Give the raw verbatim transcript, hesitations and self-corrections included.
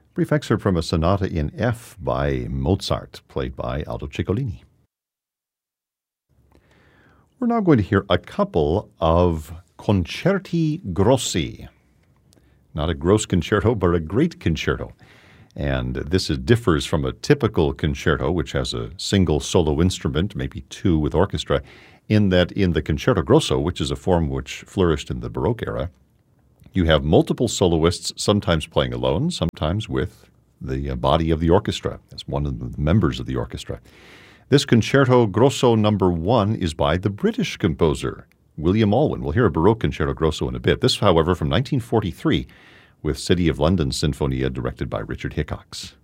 Brief excerpt from a sonata in F by Mozart, played by Aldo Ciccolini. We're now going to hear a couple of concerti grossi. Not a gross concerto, but a great concerto. And this is, differs from a typical concerto, which has a single solo instrument, maybe two with orchestra, in that in the concerto grosso, which is a form which flourished in the Baroque era, you have multiple soloists, sometimes playing alone, sometimes with the body of the orchestra, as one of the members of the orchestra. This Concerto Grosso number one is by the British composer, William Alwyn. We'll hear a Baroque Concerto Grosso in a bit. This, however, from nineteen forty-three, with City of London Sinfonia, directed by Richard Hickox.